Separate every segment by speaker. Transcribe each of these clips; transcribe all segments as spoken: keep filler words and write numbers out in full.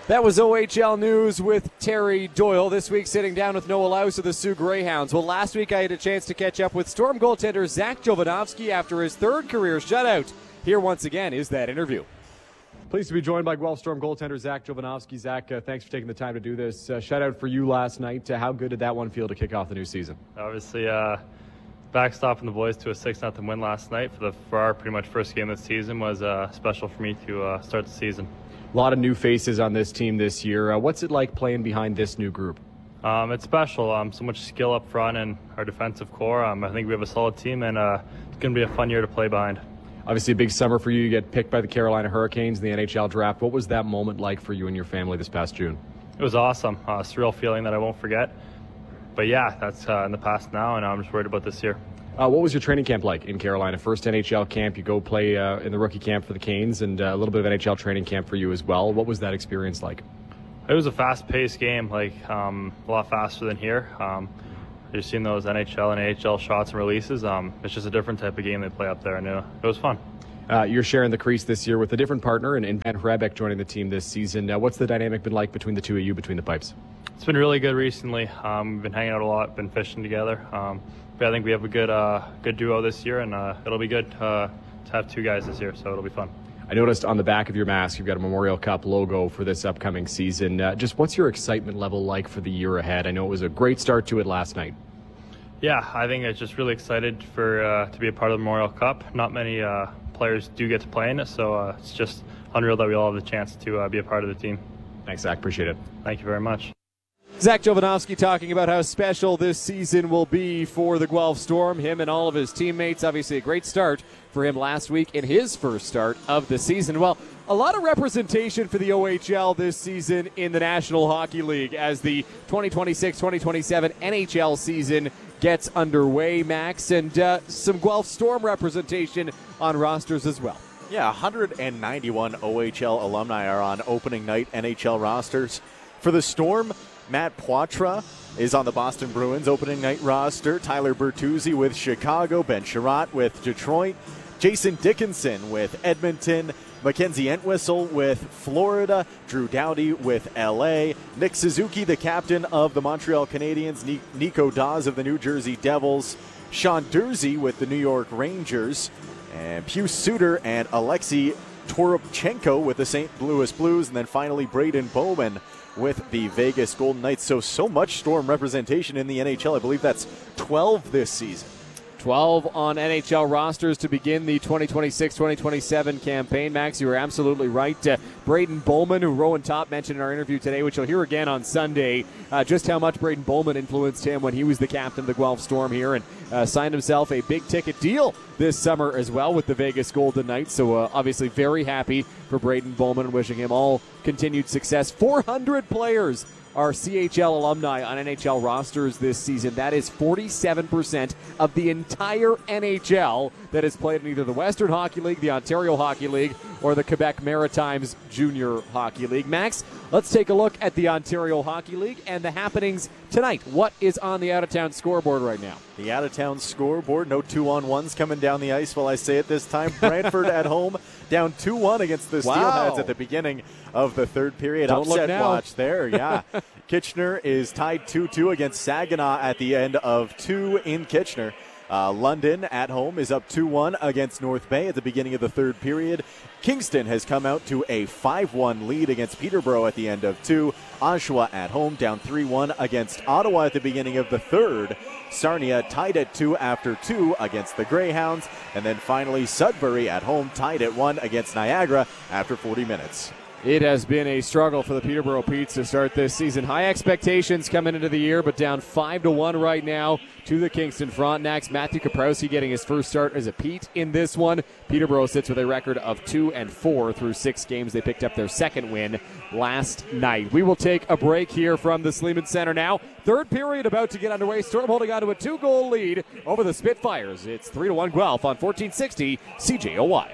Speaker 1: That was O H L News with Terry Doyle. This week sitting down with Noah Laus of the Sioux Greyhounds. Well, last week I had a chance to catch up with Storm goaltender Zach Jovanovski after his third career shutout. Here once again is that interview. Pleased to be joined by Guelph Storm goaltender Zach Jovanovski. Zach, uh, thanks for taking the time to do this. Uh, shutout for you last night. Uh, how good did that one feel to kick off the new season?
Speaker 2: Obviously, uh, backstopping the boys to a six nothing win last night for the for our pretty much first game of the season was uh, special for me to uh, start the season.
Speaker 1: A lot of new faces on this team this year. Uh, what's it like playing behind this new group?
Speaker 2: Um, it's special. Um, so much skill up front and our defensive core. Um, I think we have a solid team, and uh, it's going to be a fun year to play behind.
Speaker 1: Obviously, a big summer for you. You get picked by the Carolina Hurricanes in the N H L draft. What was that moment like for you and your family this past June?
Speaker 2: It was awesome. Uh, surreal feeling that I won't forget. But yeah, that's uh, in the past now, and I'm just worried about this year.
Speaker 1: Uh, what was your training camp like in Carolina? First N H L camp, you go play uh, in the rookie camp for the Canes, and uh, a little bit of N H L training camp for you as well. What was that experience like?
Speaker 2: It was a fast-paced game, like um, a lot faster than here. Um, you've seen those N H L and A H L shots and releases. Um, it's just a different type of game they play up there, and it, it was fun.
Speaker 1: Uh, you're sharing the crease this year with a different partner, and, and Van Hrebeck joining the team this season. Uh, what's the dynamic been like between the two of you, between the pipes?
Speaker 2: It's been really good recently. Um, we've been hanging out a lot, been fishing together. Um, but I think we have a good uh, good duo this year, and uh, it'll be good uh, to have two guys this year, so it'll be fun.
Speaker 1: I noticed on the back of your mask you've got a Memorial Cup logo for this upcoming season. Uh, just what's your excitement level like for the year ahead? I know it was a great start to it last night.
Speaker 2: Yeah, I think I'm just really excited for uh, to be a part of the Memorial Cup. Not many uh, players do get to play in it, so uh, it's just unreal that we all have the chance to uh, be a part of the team.
Speaker 1: Thanks, Zach. Appreciate it.
Speaker 2: Thank you very much.
Speaker 1: Zach Jovanovski talking about how special this season will be for the Guelph Storm, him and all of his teammates. Obviously a great start for him last week in his first start of the season. Well, a lot of representation for the O H L this season in the National Hockey League as the twenty twenty-six twenty twenty-seven N H L season gets underway, Max, and uh, some Guelph Storm representation on rosters as well.
Speaker 3: Yeah, one hundred ninety-one O H L alumni are on opening night N H L rosters. For the Storm, Matt Poitras is on the Boston Bruins opening night roster. Tyler Bertuzzi with Chicago. Ben Sherratt with Detroit. Jason Dickinson with Edmonton. Mackenzie Entwistle with Florida. Drew Doughty with L A. Nick Suzuki, the captain of the Montreal Canadiens. Ni- Nico Dawes of the New Jersey Devils. Sean Dursey with the New York Rangers. And Pius Suter and Alexei Toropchenko with the Saint Louis Blues. And then finally Braden Bowman with the Vegas Golden Knights. So, so much Storm representation in the N H L. I believe that's twelve this season.
Speaker 1: twelve on N H L rosters to begin the twenty twenty-six twenty twenty-seven campaign. Max, you were absolutely right. Uh, Braden Bowman, who Rowan Top mentioned in our interview today, which you'll hear again on Sunday, uh, just how much Braden Bowman influenced him when he was the captain of the Guelph Storm here, and uh, signed himself a big-ticket deal this summer as well with the Vegas Golden Knights. So uh, obviously very happy for Braden Bowman, wishing him all continued success. four hundred players are C H L alumni on N H L rosters this season. That is forty-seven percent of the entire N H L that has played in either the Western Hockey League, the Ontario Hockey League, or the Quebec Maritimes Junior Hockey League. Max, let's take a look at the Ontario Hockey League and the happenings tonight. What is on the out-of-town scoreboard right now?
Speaker 3: The out-of-town scoreboard, no two-on-ones coming down the ice while I say it this time. Brantford at home, down two one against the
Speaker 1: Wow.
Speaker 3: Steelheads at the beginning of the third period.
Speaker 1: Don't look
Speaker 3: Upset
Speaker 1: now.
Speaker 3: watch there, yeah. Kitchener is tied two two against Saginaw at the end of two in Kitchener. Uh, London at home is up two one against North Bay at the beginning of the third period. Kingston has come out to a five one lead against Peterborough at the end of two. Oshawa at home down three one against Ottawa at the beginning of the third. Sarnia tied at two after two against the Greyhounds. And then finally Sudbury at home tied at one against Niagara after forty minutes.
Speaker 1: It has been a struggle for the Peterborough Petes to start this season. High expectations coming into the year, but down five to one right now to the Kingston Frontenacs. Matthew Kaprowski getting his first start as a Pete in this one. Peterborough sits with a record of two and four through six games. They picked up their second win last night. We will take a break here from the Sleeman Center now. Third period about to get underway. Storm holding on to a two-goal lead over the Spitfires. It's three to one Guelph on fourteen sixty C J O Y.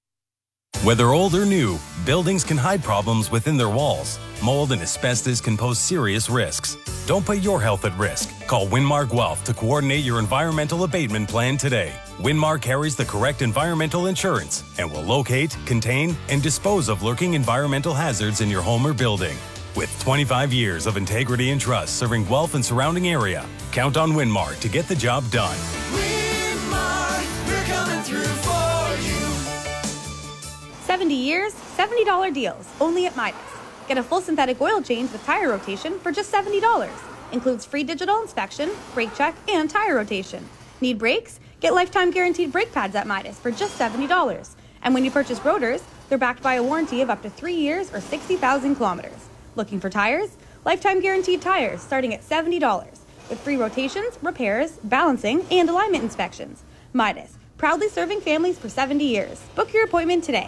Speaker 4: Whether old or new, buildings can hide problems within their walls. Mold and asbestos can pose serious risks. Don't put your health at risk. Call Winmar Guelph to coordinate your environmental abatement plan today. Winmar carries the correct environmental insurance and will locate, contain, and dispose of lurking environmental hazards in your home or building. With twenty-five years of integrity and trust serving Guelph and surrounding area, count on Winmar to get the job done.
Speaker 5: Winmar, we're coming through for you.
Speaker 6: seventy years, seventy dollars deals, only at Midas. Get a full synthetic oil change with tire rotation for just seventy dollars. Includes free digital inspection, brake check, and tire rotation. Need brakes? Get lifetime guaranteed brake pads at Midas for just seventy dollars. And when you purchase rotors, they're backed by a warranty of up to three years or sixty thousand kilometers. Looking for tires? Lifetime guaranteed tires starting at seventy dollars. With free rotations, repairs, balancing, and alignment inspections. Midas, proudly serving families for seventy years. Book your appointment today.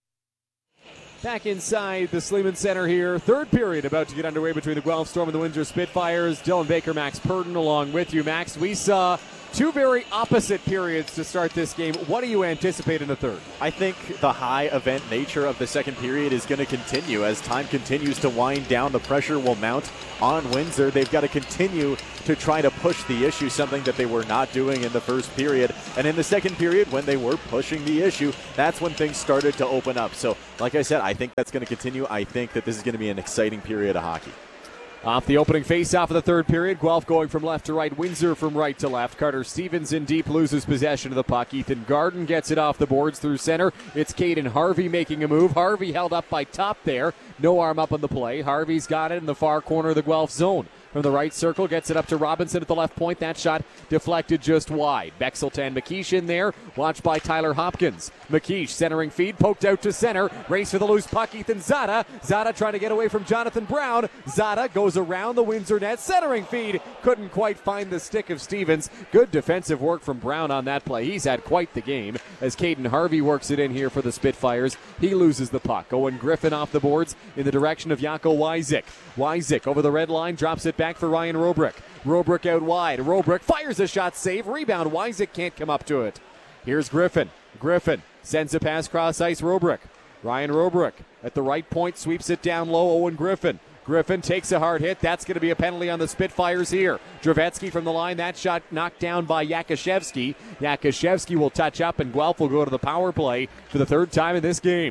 Speaker 1: Back inside the Sleeman Center here. Third period about to get underway between the Guelph Storm and the Windsor Spitfires. Dylan Baker, Max Purdon along with you. Max, we saw two very opposite periods to start this game. What do you anticipate in the third?
Speaker 3: I think the high event nature of the second period is going to continue. As time continues to wind down, the pressure will mount on Windsor. They've got to continue to try to push the issue, something that they were not doing in the first period. And in the second period, when they were pushing the issue, that's when things started to open up. So, like I said, I think that's going to continue. I think that this is going to be an exciting period of hockey.
Speaker 1: Off the opening face-off of the third period, Guelph going from left to right, Windsor from right to left. Carter Stevens in deep loses possession of the puck. Ethan Garden gets it off the boards through center. It's Caden Harvey making a move. Harvey held up by Top there. No arm up on the play. Harvey's got it in the far corner of the Guelph zone. From the right circle, gets it up to Robinson at the left point. That shot deflected just wide. Bexeltan McKeish in there, watched by Tyler Hopkins. McKeish centering feed, poked out to center. Race for the loose puck, Ethan Zada. Zada trying to get away from Jonathan Brown. Zada goes around the Windsor net, centering feed. Couldn't quite find the stick of Stevens. Good defensive work from Brown on that play. He's had quite the game as Caden Harvey works it in here for the Spitfires. He loses the puck. Owen Griffin off the boards in the direction of Jaco Wyzik. Wyzik over the red line, drops it back for Ryan Robrick. Robrick out wide. Robrick fires a shot, save, rebound. Wyzik can't come up to it. Here's Griffin. Griffin sends a pass cross ice. Robrick. Ryan Robrick at the right point, sweeps it down low. Owen Griffin. Griffin takes a hard hit. That's going to be a penalty on the Spitfires here. Dravetsky from the line. That shot knocked down by Yakashevsky. Yakashevsky will touch up, and Guelph will go to the power play for the third time in this game.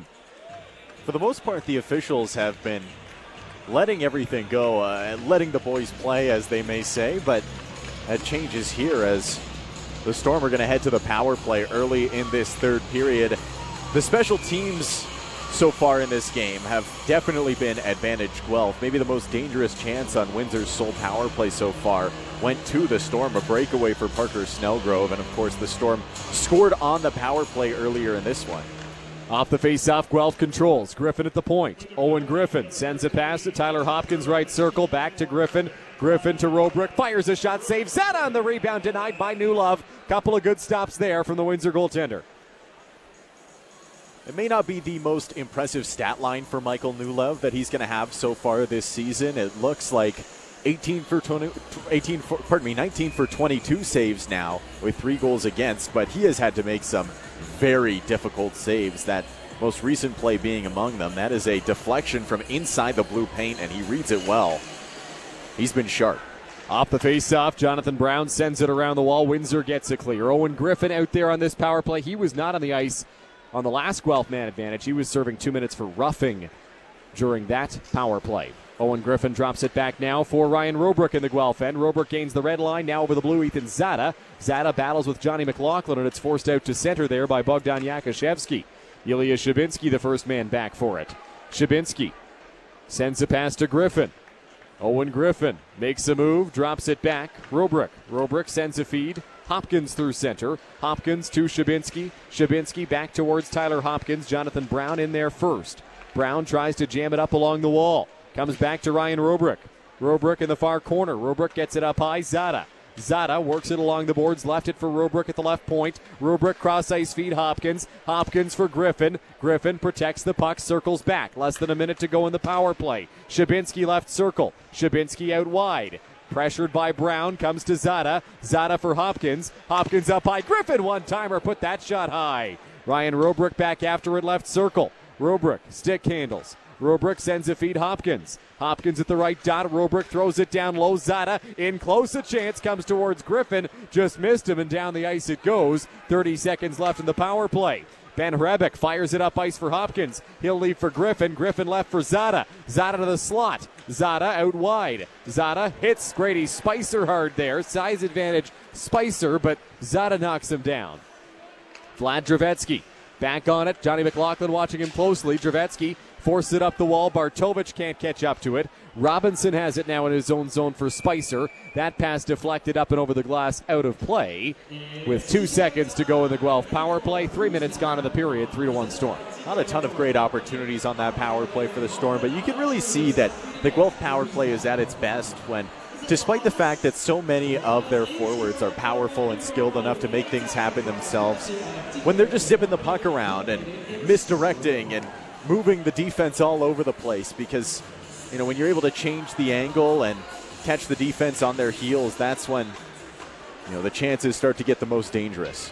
Speaker 3: For the most part, the officials have been letting everything go, uh, and letting the boys play, as they may say, but that changes here as the Storm are going to head to the power play early in this third period. The special teams so far in this game have definitely been advantage Guelph. Maybe the most dangerous chance on Windsor's sole power play so far went to the Storm, a breakaway for Parker Snellgrove, and of course the Storm scored on the power play earlier in this one.
Speaker 1: Off the face-off, Guelph controls. Griffin at the point. Owen Griffin sends a pass to Tyler Hopkins, right circle, back to Griffin. Griffin to Robrick, fires a shot, saves. Zada on the rebound, denied by Newlove. Couple of good stops there from the Windsor goaltender.
Speaker 3: It may not be the most impressive stat line for Michael Newlove that he's going to have so far this season. It looks like eighteen for twenty, eighteen for, pardon me, nineteen for twenty-two saves now with three goals against, but he has had to make some very difficult saves, that most recent play being among them. That is a deflection from inside the blue paint, and he reads it well. He's been sharp.
Speaker 1: Off the face-off, Jonathan Brown sends it around the wall. Windsor gets it clear. Owen Griffin out there on this power play. He was not on the ice on the last Guelph man advantage. He was serving two minutes for roughing during that power play. Owen Griffin drops it back now for Ryan Robrick in the Guelph end. Robrick gains the red line, now over the blue, Ethan Zada. Zada battles with Johnny McLaughlin, and it's forced out to center there by Bogdan Yakashevsky. Ilya Shabinsky, the first man back for it. Shabinsky sends a pass to Griffin. Owen Griffin makes a move, drops it back. Robrick. Robrick sends a feed. Hopkins through center. Hopkins to Shabinsky. Shabinsky back towards Tyler Hopkins. Jonathan Brown in there first. Brown tries to jam it up along the wall. Comes back to Ryan Robrick. Robrick in the far corner. Robrick gets it up high. Zada. Zada works it along the boards, left it for Robrick at the left point. Robrick cross-ice feed Hopkins. Hopkins for Griffin. Griffin protects the puck, circles back. Less than a minute to go in the power play. Shabinsky left circle. Shabinsky out wide. Pressured by Brown, comes to Zada. Zada for Hopkins. Hopkins up high. Griffin, one-timer, put that shot high. Ryan Robrick back after it, left circle. Robrick, stick handles. Robrick sends a feed Hopkins. Hopkins at the right dot. Robrick throws it down low. Zada in close. A chance comes towards Griffin. Just missed him, and down the ice it goes. thirty seconds left in the power play. Ben Hrebeck fires it up ice for Hopkins. He'll leave for Griffin. Griffin left for Zada. Zada to the slot. Zada out wide. Zada hits Grady Spicer hard there. Size advantage Spicer, but Zada knocks him down. Vlad Dravetsky back on it. Johnny McLaughlin watching him closely. Dravetsky forces it up the wall. Bartovich can't catch up to it. Robinson has it now in his own zone for Spicer. That pass deflected up and over the glass, out of play. With two seconds to go in the Guelph power play. Three minutes gone in the period. Three to one Storm.
Speaker 3: Not a ton of great opportunities on that power play for the Storm, but you can really see that the Guelph power play is at its best when, despite the fact that so many of their forwards are powerful and skilled enough to make things happen themselves, when they're just zipping the puck around and misdirecting and moving the defense all over the place, because, you know, when you're able to change the angle and catch the defense on their heels, that's when, you know, the chances start to get the most dangerous.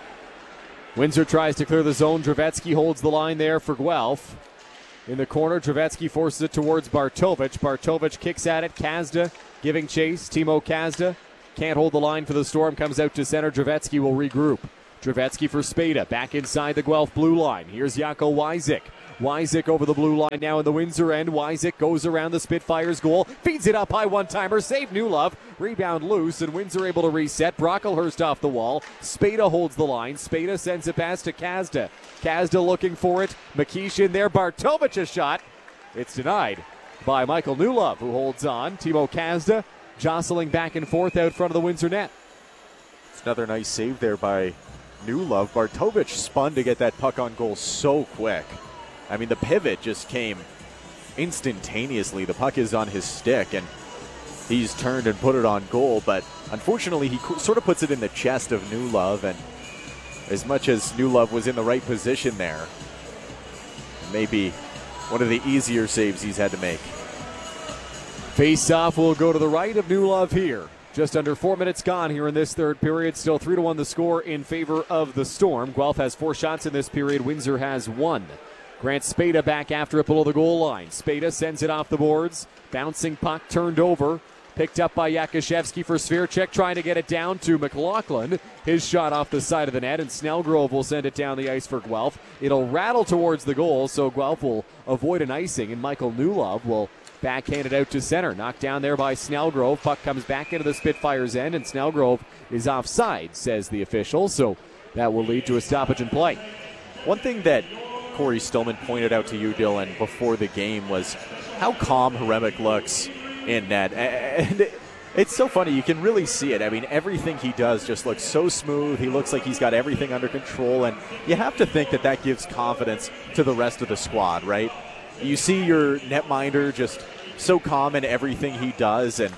Speaker 1: Windsor tries to clear the zone. Dravetsky holds the line there for Guelph. In the corner, Dravetsky forces it towards Bartovich. Bartovich kicks at it. Kazda giving chase. Timo Kazda can't hold the line for the Storm. Comes out to center. Dravetsky will regroup. Dravetsky for Spada. Back inside the Guelph blue line. Here's Jaco Wyzik. Wyzik over the blue line now in the Windsor end. Wyzik goes around the Spitfires goal. Feeds it up high one-timer. Save Newlove. Rebound loose, and Windsor able to reset. Brocklehurst off the wall. Spada holds the line. Spada sends it past to Kazda. Kazda looking for it. McKeish in there. Bartovich a shot. It's denied by Michael Newlove, who holds on. Timo Kazda jostling back and forth out front of the Windsor net.
Speaker 3: It's another nice save there by Newlove. Bartovich spun to get that puck on goal so quick. I mean, the pivot just came instantaneously. The puck is on his stick, and he's turned and put it on goal. But unfortunately, he sort of puts it in the chest of Newlove, and as much as Newlove was in the right position there, maybe one of the easier saves he's had to make.
Speaker 1: Face-off will go to the right of Newlove here. Just under four minutes gone here in this third period. Still three to one the score in favor of the Storm. Guelph has four shots in this period. Windsor has one. Grant Spada back after it below the goal line. Spada sends it off the boards. Bouncing puck turned over. Picked up by Yakushevsky for Svirchek, trying to get it down to McLaughlin. His shot off the side of the net, and Snellgrove will send it down the ice for Guelph. It'll rattle towards the goal, so Guelph will avoid an icing, and Michael Newlove will backhand it out to center. Knocked down there by Snellgrove. Puck comes back into the Spitfires' end, and Snellgrove is offside, says the official, so that will lead to a stoppage in play.
Speaker 3: One thing that Corey Stillman pointed out to you, Dylan, before the game was how calm Hrebeck looks in net. And it's so funny. You can really see it. I mean, everything he does just looks so smooth. He looks like he's got everything under control. And you have to think that that gives confidence to the rest of the squad, right? You see your netminder just so calm in everything he does. And,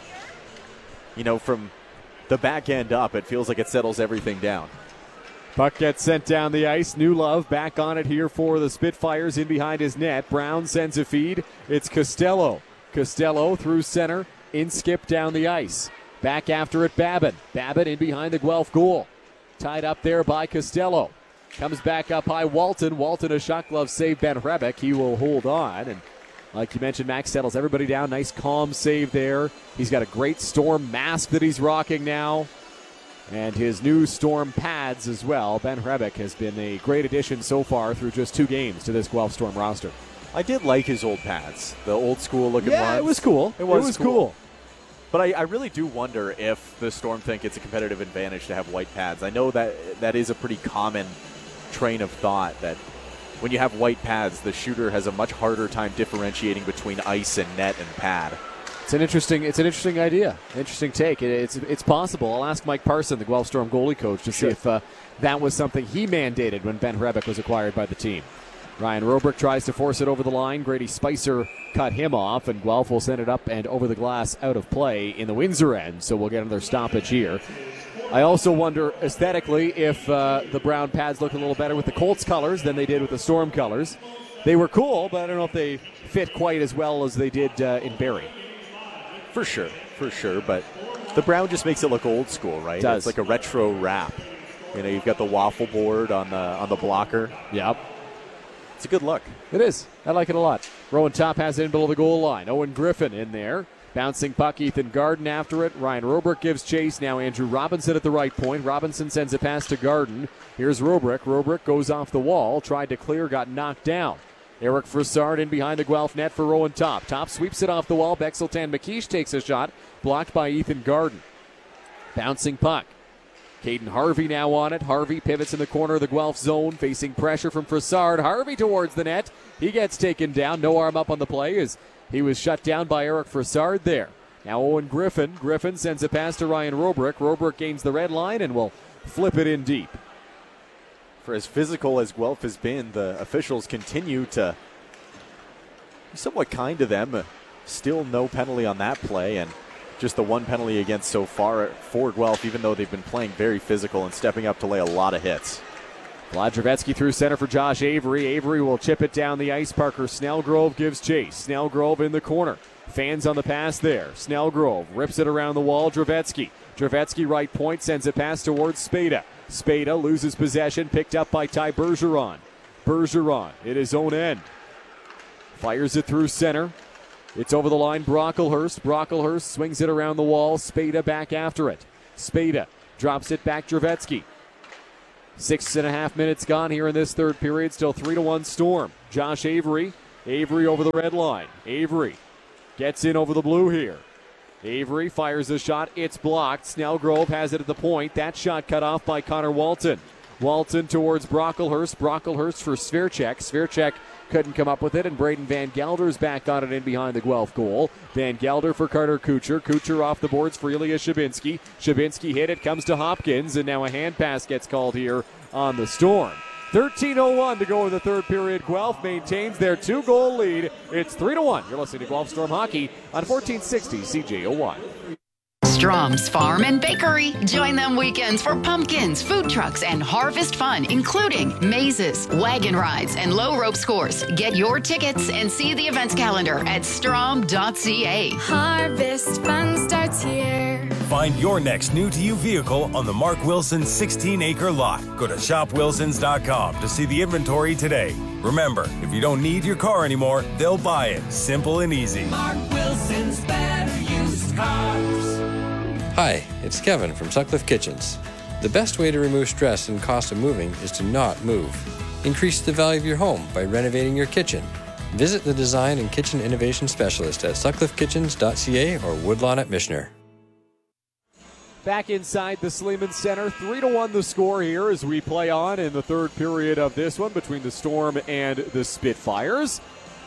Speaker 3: you know, from the back end up, it feels like it settles everything down.
Speaker 1: Puck gets sent down the ice. Newlove back on it here for the Spitfires in behind his net. Brown sends a feed. It's Costello. Costello through center. In skip down the ice. Back after it, Babin. Babin in behind the Guelph goal. Tied up there by Costello. Comes back up high, Walton. Walton a shot glove save Ben Hrebeck. He will hold on. And like you mentioned, Max settles everybody down. Nice calm save there. He's got a great Storm mask that he's rocking now. And his new Storm pads as well. Ben Hrebeck has been a great addition so far through just two games to this Guelph Storm roster.
Speaker 3: I did like his old pads, the old school looking ones.
Speaker 1: Yeah, it was cool.
Speaker 3: It was,
Speaker 1: it was
Speaker 3: cool.
Speaker 1: cool.
Speaker 3: But I, I really do wonder if the Storm think it's a competitive advantage to have white pads. I know that that is a pretty common train of thought, that when you have white pads, the shooter has a much harder time differentiating between ice and net and pad.
Speaker 1: It's an interesting. It's an interesting idea. Interesting take. It, it's it's possible. I'll ask Mike Parson, the Guelph Storm goalie coach, to
Speaker 3: Sure.
Speaker 1: see if uh, that was something he mandated when Ben Hrebeck was acquired by the team. Ryan Robrick tries to force it over the line. Grady Spicer cut him off, and Guelph will send it up and over the glass out of play in the Windsor end. So we'll get another stoppage here. I also wonder aesthetically if uh, the brown pads look a little better with the Colts colors than they did with the Storm colors. They were cool, but I don't know if they fit quite as well as they did uh, in Barrie.
Speaker 3: For sure, for sure. But the brown just makes it look old school, right?
Speaker 1: It does.
Speaker 3: It's like a retro wrap. You know, you've got the waffle board on the on the blocker.
Speaker 1: Yep.
Speaker 3: It's a good look.
Speaker 1: It is. I like it a lot. Rowan Top has it in below the goal line. Owen Griffin in there. Bouncing puck, Ethan Garden after it. Ryan Robrick gives chase. Now Andrew Robinson at the right point. Robinson sends a pass to Garden. Here's Robrick. Robrick goes off the wall. Tried to clear, got knocked down. Eric Frassard in behind the Guelph net for Rowan Top. Top sweeps it off the wall. Bexeltan McKeish takes a shot. Blocked by Ethan Garden. Bouncing puck. Caden Harvey now on it. Harvey pivots in the corner of the Guelph zone, facing pressure from Frassard. Harvey towards the net. He gets taken down. No arm up on the play as he was shut down by Eric Frassard there. Now Owen Griffin. Griffin sends a pass to Ryan Robrick. Robrick gains the red line and will flip it in deep.
Speaker 3: For as physical as Guelph has been, the officials continue to be somewhat kind to them. Still no penalty on that play, and just the one penalty against so far for Guelph, even though they've been playing very physical and stepping up to lay a lot of hits.
Speaker 1: Vlad Dravetsky through center for Josh Avery. Avery will chip it down the ice. Parker Snellgrove gives chase. Snellgrove in the corner. Fans on the pass there. Snellgrove rips it around the wall. Dravetsky. Dravetsky right point sends a pass towards Spada. Spada loses possession, picked up by Ty Bergeron. Bergeron at his own end. Fires it through center. It's over the line. Brocklehurst. Brocklehurst swings it around the wall. Spada back after it. Spada drops it back. Dravetsky. Six and a half minutes gone here in this third period. Still three to one Storm. Josh Avery. Avery over the red line. Avery gets in over the blue here. Avery fires a shot. It's blocked. Snellgrove has it at the point. That shot cut off by Connor Walton. Walton towards Brocklehurst. Brocklehurst for Sverchek. Sverchek couldn't come up with it, and Braden Van Gelder's back on it in behind the Guelph goal. Van Gelder for Carter Kucher. Kucher off the boards for Ilya Shabinski. Shabinski hit it, comes to Hopkins, and now a hand pass gets called here on the Storm. thirteen oh one to go in the third period. Guelph maintains their two-goal lead. It's three to one. You're listening to Guelph Storm Hockey on fourteen sixty C J O Y.
Speaker 7: Strom's Farm and Bakery. Join them weekends for pumpkins, food trucks, and harvest fun, including mazes, wagon rides, and low rope scores. Get your tickets and see the events calendar at strom dot c a.
Speaker 8: Harvest fun starts here.
Speaker 4: Find your next new to you vehicle on the Mark Wilson sixteen acre lot. Go to shop wilsons dot com to see the inventory today. Remember, if you don't need your car anymore, they'll buy it. Simple and easy.
Speaker 5: Mark Wilson's better used cars.
Speaker 9: Hi, it's Kevin from Sutcliffe Kitchens. The best way to remove stress and cost of moving is to not move. Increase the value of your home by renovating your kitchen. Visit the Design and Kitchen Innovation Specialist at sutcliffe kitchens dot c a or Woodlawn at Michener.
Speaker 1: Back inside the Sleeman Center, three to one the score here as we play on in the third period of this one between the Storm and the Spitfires.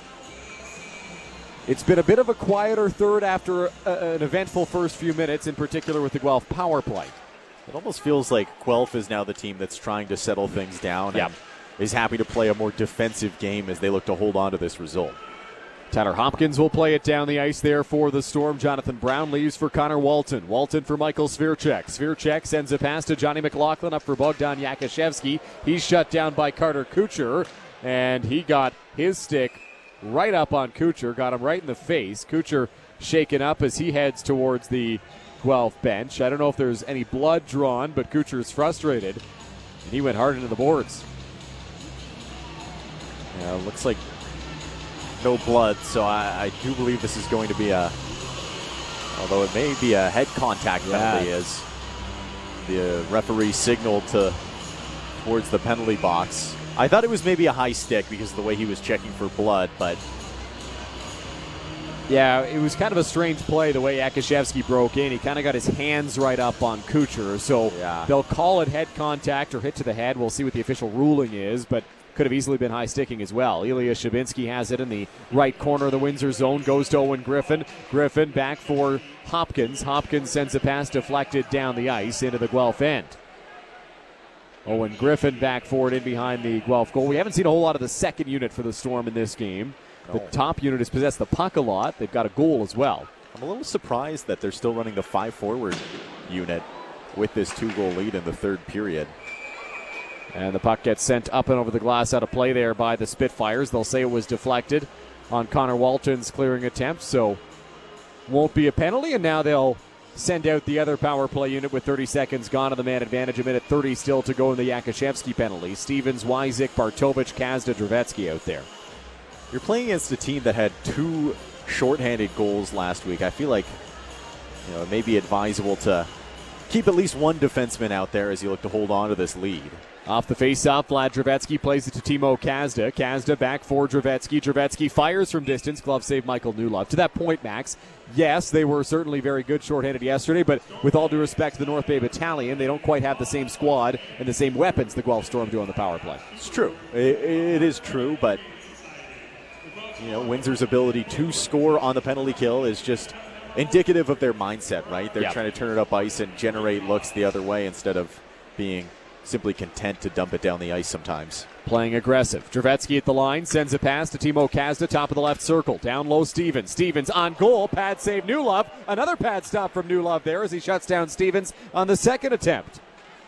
Speaker 1: It's been a bit of a quieter third after a, an eventful first few minutes, in particular with the Guelph power play.
Speaker 3: It almost feels like Guelph is now the team that's trying to settle things down
Speaker 1: yeah.
Speaker 3: and is happy to play a more defensive game as they look to hold on to this result.
Speaker 1: Tyler Hopkins will play it down the ice there for the Storm. Jonathan Brown leaves for Connor Walton. Walton for Michael Sverchek. Sverchek sends a pass to Johnny McLaughlin up for Bogdan Yakashevsky. He's shut down by Carter Kucher, and he got his stick right up on Kucher, got him right in the face. Kucher shaken up as he heads towards the Guelph bench. I don't know if there's any blood drawn, but Kucher's frustrated, and he went hard into the boards.
Speaker 3: Yeah, looks like no blood, so I, I do believe this is going to be a, although it may be a head contact penalty,
Speaker 1: yeah.
Speaker 3: as the referee signaled to towards the penalty box. I thought it was maybe a high stick because of the way he was checking for blood, but
Speaker 1: yeah, it was kind of a strange play the way Yakashevsky broke in. He kind of got his hands right up on Kucher, so
Speaker 3: yeah.
Speaker 1: they'll call it head contact or hit to the head. We'll see what the official ruling is, but could have easily been high sticking as well. Ilya Shabinski has it in the right corner of the Windsor zone, goes to Owen Griffin. Griffin back for Hopkins. Hopkins sends a pass deflected down the ice into the Guelph end. Owen Griffin back forward in behind the Guelph goal. We haven't seen a whole lot of the second unit for the Storm in this game. The
Speaker 3: No.
Speaker 1: top unit has possessed the puck a lot. They've got a goal as well.
Speaker 3: I'm a little surprised that they're still running the five forward unit with this two-goal lead in the third period.
Speaker 1: And the puck gets sent up and over the glass out of play there by the Spitfires. They'll say it was deflected on Connor Walton's clearing attempt, so won't be a penalty, and now they'll send out the other power play unit with thirty seconds gone on the man advantage. A minute thirty still to go in the Yakashevsky penalty. Stevens, Wyzik, Bartovich, Kazda, Drevetsky out there.
Speaker 3: You're playing against a team that had two shorthanded goals last week. I feel like you know it may be advisable to keep at least one defenseman out there as you look to hold on to this lead.
Speaker 1: Off the face-off, Vlad Drevetsky plays it to Timo Kazda. Kazda back for Drevetsky. Drevetsky fires from distance. Glove save Michael Newlove. To that point, Max, yes, they were certainly very good shorthanded yesterday, but with all due respect to the North Bay Battalion, they don't quite have the same squad and the same weapons the Guelph Storm do on the power play.
Speaker 3: It's true. It, it is true, but you know, Windsor's ability to score on the penalty kill is just indicative of their mindset, right? They're
Speaker 1: yeah.
Speaker 3: trying to turn it up ice and generate looks the other way instead of being simply content to dump it down the ice sometimes.
Speaker 1: Playing aggressive. Drevetsky at the line, sends a pass to Timo Kazda, top of the left circle. Down low, Stevens. Stevens on goal, pad save Newlove. Another pad stop from Newlove there as he shuts down Stevens on the second attempt.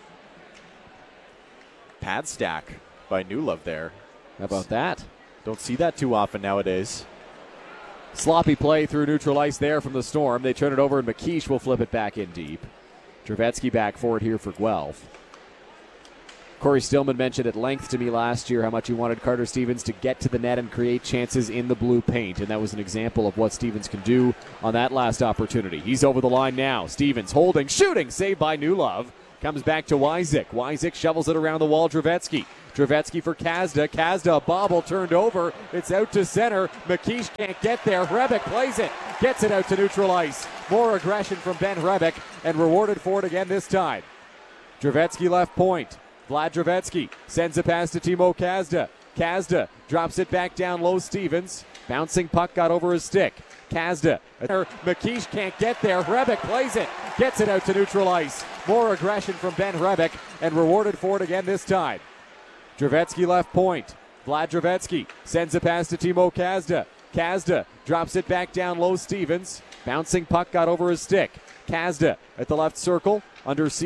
Speaker 3: Pad stack by Newlove there.
Speaker 1: How about that?
Speaker 3: Don't see that too often nowadays.
Speaker 1: Sloppy play through neutral ice there from the Storm. They turn it over and McKeish will flip it back in deep. Drevetsky back for it here for Guelph. Corey Stillman mentioned at length to me last year how much he wanted Carter Stevens to get to the net and create chances in the blue paint, and that was an example of what Stevens can do on that last opportunity. He's over the line now. Stevens holding, shooting, saved by Newlove. Comes back to Wyzik. Wyzik shovels it around the wall. Drevetsky. Drevetsky for Kazda. Kazda, a bobble turned over. It's out to center. McKeish can't get there. Hrebic plays it. Gets it out to neutral ice. More aggression from Ben Hrebic, and rewarded for it again this time. Drevetsky left point. Vlad Drevetsky sends a pass to Timo Kazda. Kazda drops it back down low. Stevens. Bouncing puck got over his stick. Kazda. McKeish can't get there. Hrebic plays it. Gets it out to neutral ice. More aggression from Ben Hrebic, and rewarded for it again this time. Drevetsky left point. Vlad Drevetsky sends a pass to Timo Kazda. Kazda drops it back down low. Stevens. Bouncing puck got over his stick. Kazda at the left circle. Under